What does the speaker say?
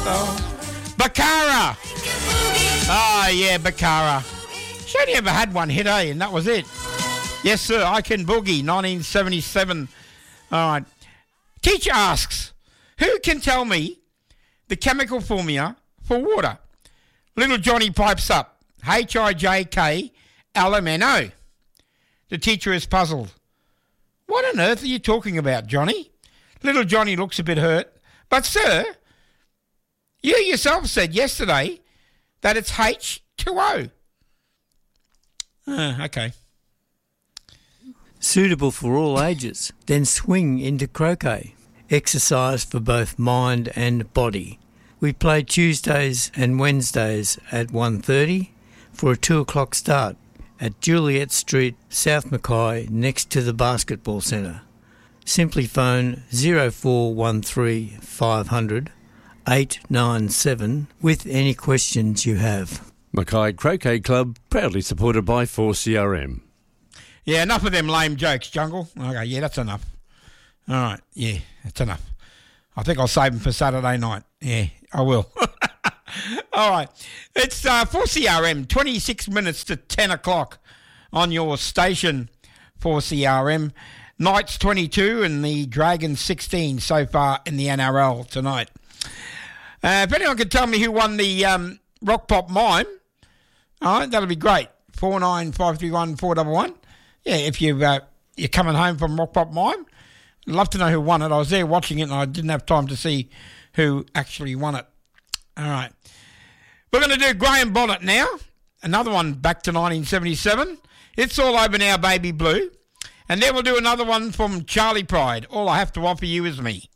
Bakara. Oh, yeah, Bakara. She only ever had one hit, and that was it. Yes, sir, I Can Boogie, 1977. All right. Teacher asks, who can tell me the chemical formula for water? Little Johnny pipes up, HIJKLMNO. The teacher is puzzled. What on earth are you talking about, Johnny? Little Johnny looks a bit hurt. But, sir, you yourself said yesterday that it's H2O. Okay. Suitable for all ages. Then swing into croquet. Exercise for both mind and body. We play Tuesdays and Wednesdays at 1:30 for a 2 o'clock start at Juliet Street, South Mackay, next to the basketball centre. Simply phone 0413 500 897 with any questions you have. Mackay Croquet Club, proudly supported by 4CRM. Yeah, enough of them lame jokes, Jungle. Okay, yeah, that's enough. All right, yeah, that's enough. I think I'll save them for Saturday night. Yeah, I will. All right, it's 4CRM, 26 minutes to 10 o'clock on your station, 4CRM. Knights 22 and the Dragons 16 so far in the NRL tonight. If anyone could tell me who won the Rock Pop Mime, all right, that'll be great. 49531411. 411. Yeah, if you're coming home from Rock Pop Mime, I'd love to know who won it. I was there watching it and I didn't have time to see who actually won it. All right. We're going to do Graham Bonnet now. Another one back to 1977. It's All Over Now, Baby Blue. And then we'll do another one from Charlie Pride. All I Have to Offer You Is Me.